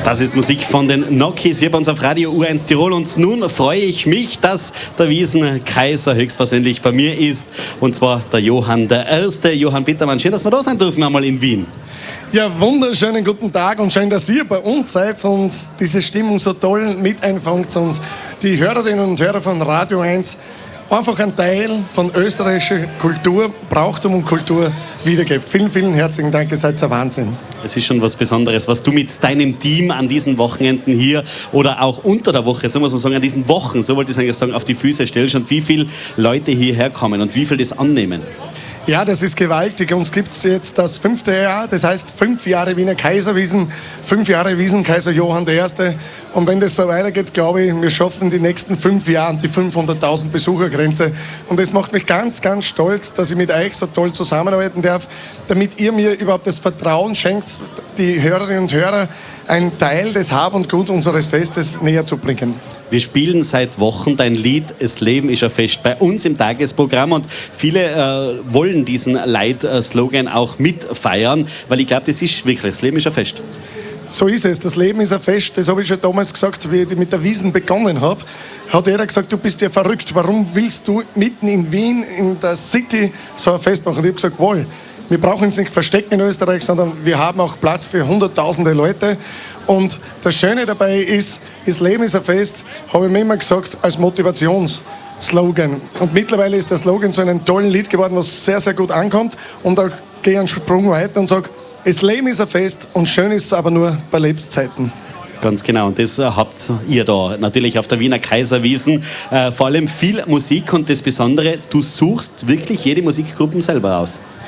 Das ist Musik von den Nokis hier bei uns auf Radio U1 Tirol. Und nun freue ich mich, dass der Wiesenkaiser höchstpersönlich bei mir ist. Und zwar der Johann I. Johann Bittermann, schön, dass wir da sein dürfen, einmal in Wien. Ja, wunderschönen guten Tag und schön, dass ihr bei uns seid und diese Stimmung so toll mit einfangt und die Hörerinnen und Hörer von Radio 1 einfach einen Teil von österreichischer Kultur, Brauchtum und Kultur wiedergibt. Vielen, vielen herzlichen Dank, ihr seid ein Wahnsinn. Es ist schon was Besonderes, was du mit deinem Team an diesen Wochenenden hier oder auch unter der Woche, so muss man sagen, an diesen Wochen, so wollte ich eigentlich sagen, auf die Füße stellst und wie viele Leute hierher kommen und wie viel das annehmen. Ja, das ist gewaltig. Uns gibt es jetzt das 5. Jahr, das heißt 5 Jahre Wiener Kaiserwiesen, 5 Jahre Wiesenkaiser Johann I. Und wenn das so weitergeht, glaube ich, wir schaffen die nächsten 5 Jahre die 500.000 Besuchergrenze. Und das macht mich ganz, ganz stolz, dass ich mit euch so toll zusammenarbeiten darf, damit ihr mir überhaupt das Vertrauen schenkt, die Hörerinnen und Hörer einen Teil des Hab und Gut unseres Festes näher zu bringen. Wir spielen seit Wochen dein Lied "Es Leben ist ein Fest" bei uns im Tagesprogramm und viele wollen diesen Leitslogan auch mitfeiern, weil ich glaube, das ist wirklich, das Leben ist ein Fest. So ist es, das Leben ist ein Fest, das habe ich schon damals gesagt, wie ich mit der Wiesn begonnen habe. Hat jeder gesagt, du bist ja verrückt, warum willst du mitten in Wien, in der City, so ein Fest machen? Und ich habe gesagt, wohl, wir brauchen uns nicht verstecken in Österreich, sondern wir haben auch Platz für hunderttausende Leute. Und das Schöne dabei ist, das Leben ist ein Fest, habe ich mir immer gesagt, als Motivationsslogan. Und mittlerweile ist der Slogan zu einem tollen Lied geworden, was sehr, sehr gut ankommt. Und da gehe ich einen Sprung weiter und sage, das Leben ist ein Fest und schön ist es aber nur bei Lebenszeiten. Ganz genau, und das habt ihr da natürlich auf der Wiener Kaiserwiesen. Vor allem viel Musik und das Besondere, du suchst wirklich jede Musikgruppe selber aus.